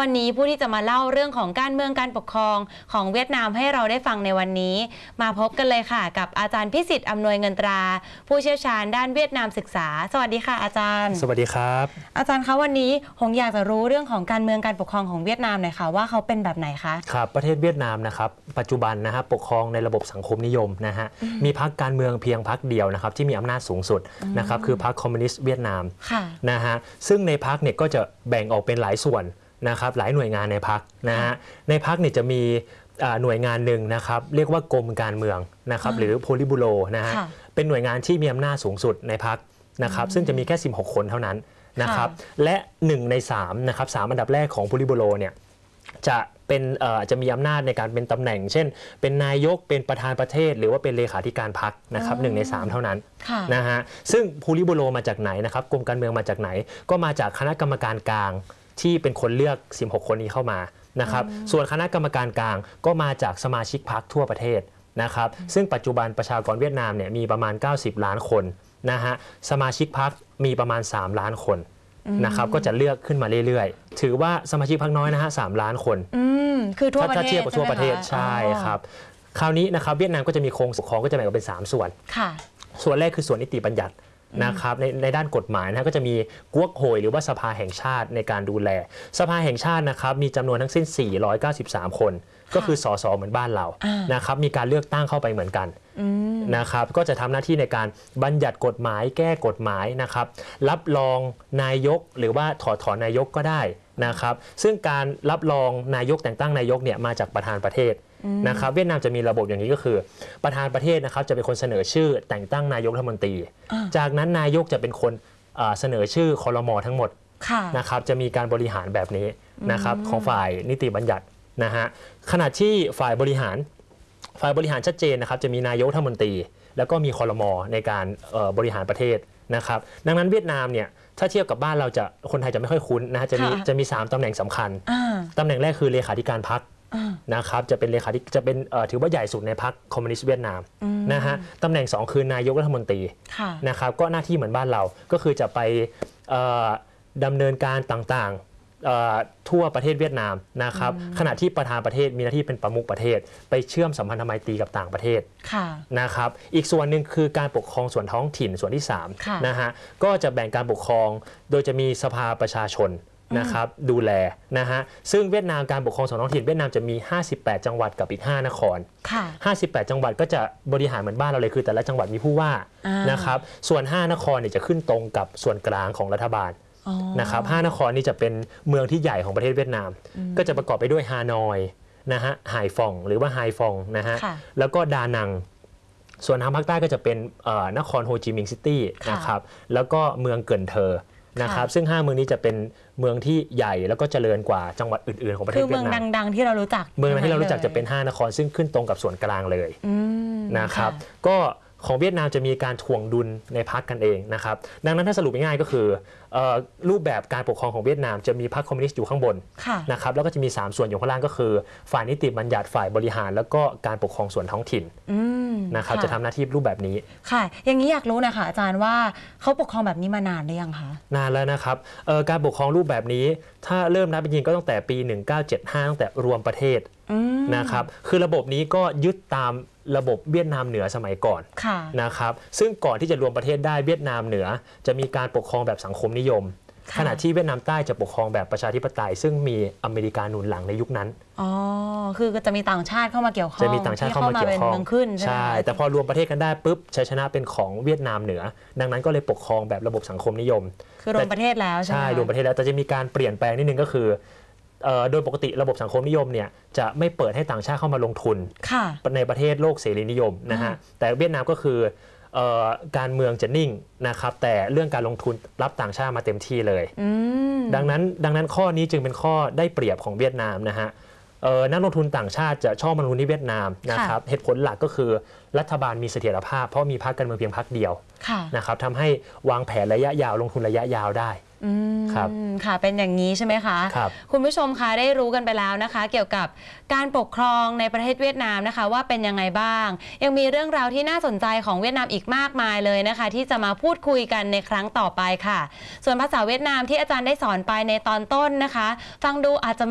วันนี้ผู้ที่จะมาเล่าเรื่องของการเมืองการปกครองของเวียดนามให้เราได้ฟังในวันนี้มาพบกันเลยค่ะกับอาจารย์พิสิทธิ์อำนวยเงินตราผู้เชี่ยวชาญด้านเวียดนามศึกษาสวัสดีค่ะอาจารย์สวัสดีครับอาจารย์คะวันนี้ผมอยากจะรู้เรื่องของการเมืองการปกครองของเวียดนามหน่อยค่ะว่าเขาเป็นแบบไหนคะครับประเทศเวียดนามนะครับปัจจุบันนะฮะปกครองในระบบสังคมนิยมนะฮะมีพรรคการเมืองเพียงพรรคเดียวนะครับที่มีอำนาจสูงสุดนะครับคือพรรคคอมมิวนิสต์เวียดนามนะฮะซึ่งในพรรคเนี่ยก็จะแบ่งออกเป็นหลายส่วนนะครับหลายหน่วยงานในพรรคนะฮะในพรรคเนี่ยจะมีหน่วยงานหนึ่งนะครับเรียกว่ากรมการเมืองนะครับหรือโพลิบูโรนะฮะเป็นหน่วยงานที่มีอำนาจสูงสุดในพรรคนะครับซึ่งจะมีแค่16คนเท่านั้นนะครับและ1ใน3นะครับ3อันดับแรกของโพลิบูโรเนี่ยจะมีอำนาจในการเป็นตำแหน่งเช่นเป็นนายกเป็นประธานประเทศหรือว่าเป็นเลขาธิการพรรคนะครับ1ใน3เท่านั้นนะฮะซึ่งโพลิบูโรมาจากไหนนะครับกรมการเมืองมาจากไหนก็มาจากคณะกรรมการกลางที่เป็นคนเลือก16คนนี้เข้ามานะครับส่วนคณะกรรมการกลางก็มาจากสมาชิกพรรคทั่วประเทศนะครับซึ่งปัจจุบันประชากรเวียดนามเนี่ยมีประมาณ90ล้านคนนะฮะสมาชิกพรรคมีประมาณ3ล้านคนนะครับก็จะเลือกขึ้นมาเรื่อยๆถือว่าสมาชิกพรรคน้อยนะฮะ3ล้านคนคือทั่วประเทศถ้าเทียบกับทั่วประเทศใช่ครับคราวนี้นะครับเวียดนามก็จะมีโครงสร้างก็จะแบ่งออกเป็น3ส่วนส่วนแรกคือส่วนนิติบัญญัตินะครับในด้านกฎหมายนะก็จะมีกัวกโฮยหรือว่าสภาแห่งชาติในการดูแลสภาแห่งชาตินะครับมีจำนวนทั้งสิ้น493คนก็คือสสเหมือนบ้านเรานะครับมีการเลือกตั้งเข้าไปเหมือนกันนะครับก็จะทำหน้าที่ในการบัญญัติกฎหมายแก้กฎหมายนะครับรับรองนายกหรือว่าถอดถอนนายกก็ได้นะครับซึ่งการรับรองนายกแต่งตั้งนายกเนี่ยมาจากประธานประเทศนะครับเวียดนามจะมีระบบอย่างนี้ก็คือประธานประเทศนะครับจะเป็นคนเสนอชื่อแต่งตั้งนายกรัฐมนตรีจากนั้นนายกจะเป็นคนเสนอชื่อครม.ทั้งหมดนะครับจะมีการบริหารแบบนี้นะครับของฝ่ายนิติบัญญัตินะฮะขณะที่ฝ่ายบริหารชัดเจนนะครับจะมีนายกรัฐมนตรีแล้วก็มีครม.ในการบริหารประเทศนะครับดังนั้นเวียดนามเนี่ยถ้าเทียบกับบ้านเราคนไทยจะไม่ค่อยคุ้นนะฮะจะมี3ตำแหน่งสำคัญตำแหน่งแรกคือเลขาธิการพรรคนะครับจะเป็นถือว่าใหญ่สุดในพรรคคอมมิวนิสต์เวียดนามนะฮะตำแหน่ง2คือนายกรัฐมนตรีนะครับก็หน้าที่เหมือนบ้านเราก็คือจะไปดำเนินการต่างๆทั่วประเทศเวียดนามนะครับขณะที่ประธานประเทศมีหน้าที่เป็นประมุขประเทศไปเชื่อมสัมพันธไมตรีกับต่างประเทศนะครับอีกส่วนหนึ่งคือการปกครองส่วนท้องถิ่นส่วนที่3นะฮะก็จะแบ่งการปกครองโดยจะมีสภาประชาชนนะครับดูแลนะฮะซึ่งเวียดนามการปกครองส่วนท้องถิ่นเวียดนามจะมี58จังหวัดกับอีก5นคร58จังหวัดก็จะบริหารเหมือนบ้านเราเลยคือแต่ละจังหวัดมีผู้ว่านะครับส่วน5นครเนี่ยจะขึ้นตรงกับส่วนกลางของรัฐบาลนะครับ5นครนี่จะเป็นเมืองที่ใหญ่ของประเทศเวียดนามก็จะประกอบไปด้วยฮานอยนะฮะไฮฟองหรือว่าไฮฟองนะฮะแล้วก็ดานังส่วนทางภาคใต้ก็จะเป็นนครโฮจิมินห์ซิตี้นะครับแล้วก็เมืองเกินเทอร์นะครับซึ่ง5เมืองนี้จะเป็นเมืองที่ใหญ่แล้วก็เจริญกว่าจังหวัดอื่นๆของประเทศเวียดนามคือเมืองดังๆที่เรารู้จักเมืองที่เรารู้จักจะเป็น5นครซึ่งขึ้นตรงกับส่วนกลางเลยนะครับก็ของเวียดนามจะมีการถ่วงดุลในพรรคกันเองนะครับดังนั้นถ้าสรุปง่ายๆก็คือรูปแบบการปกครองของเวียดนามจะมีพรรคคอมมิวนิสต์อยู่ข้างบนนะครับแล้วก็จะมี3ส่วนอยู่ข้างล่างก็คือฝ่ายนิติบัญญัติฝ่ายบริหารแล้วก็การปกครองส่วนท้องถิ่นนะครับจะทำหน้าที่รูปแบบนี้ค่ะอย่างนี้อยากรู้นะคะอาจารย์ว่าเขาปกครองแบบนี้มานานหรือยังคะนานแล้วนะครับการปกครองรูปแบบนี้ถ้าเริ่มนับจริงๆก็ตั้งแต่ปี1975ตั้งแต่รวมประเทศนะครับคือระบบนี้ก็ยึดตามระบบเวียดนามเหนือสมัยก่อนนะครับซึ่งก่อนที่จะรวมประเทศได้เวียดนามเหนือจะมีการปกครองแบบสังคมนิยมขณะที่เวียดนามใต้จะปกครองแบบประชาธิปไตยซึ่งมีอเมริกาหนุนหลังในยุคนั้นคือจะมีต่างชาติเข้ามาเกี่ยวข้องจะมีต่างชาติเข้ามาเกี่ยวข้องใช่แต่พอรวมประเทศกันได้ปุ๊บชัยชนะเป็นของเวียดนามเหนือดังนั้นก็เลยปกครองแบบระบบสังคมนิยมคือรวมประเทศแล้วใช่รวมประเทศแล้วแต่จะมีการเปลี่ยนแปลงนิดนึงก็คือโดยปกติระบบสังคมนิยมเนี่ยจะไม่เปิดให้ต่างชาติเข้ามาลงทุนในประเทศโลกเสรีนิยมนะฮะแต่เวียดนามก็คือการเมืองจะนิ่งนะครับแต่เรื่องการลงทุนรับต่างชาติมาเต็มที่เลยดังนั้นข้อนี้จึงเป็นข้อได้เปรียบของเวียดนามนะฮะนักลงทุนต่างชาติจะชอบมาลงทุนที่เวียดนามนะครับเหตุผลหลักก็คือรัฐบาลมีเสถียรภาพเพราะมีพรรคการเมืองเพียงพรรคเดียวนะครับทำให้วางแผนระยะยาวลงทุนระยะยาวได้ครับค่ะเป็นอย่างนี้ใช่ไหมคะคุณผู้ชมคะได้รู้กันไปแล้วนะคะเกี่ยวกับการปกครองในประเทศเวียดนามนะคะว่าเป็นยังไงบ้างยังมีเรื่องราวที่น่าสนใจของเวียดนามอีกมากมายเลยนะคะที่จะมาพูดคุยกันในครั้งต่อไปค่ะส่วนภาษาเวียดนามที่อาจารย์ได้สอนไปในตอนต้นนะคะฟังดูอาจจะ